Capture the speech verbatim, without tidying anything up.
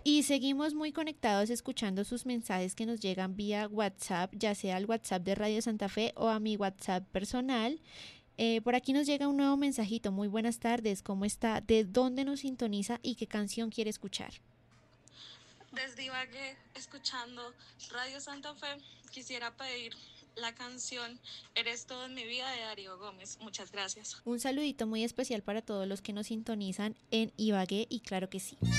Y seguimos muy conectados escuchando sus mensajes que nos llegan vía WhatsApp, ya sea al WhatsApp de Radio Santa Fe o a mi WhatsApp personal. Eh, por aquí nos llega un nuevo mensajito. Muy buenas tardes, ¿cómo está? ¿De dónde nos sintoniza y qué canción quiere escuchar? Desde Ibagué, escuchando Radio Santa Fe, quisiera pedir la canción Eres todo en mi vida de Darío Gómez. Muchas gracias. Un saludito muy especial para todos los que nos sintonizan en Ibagué y claro que sí.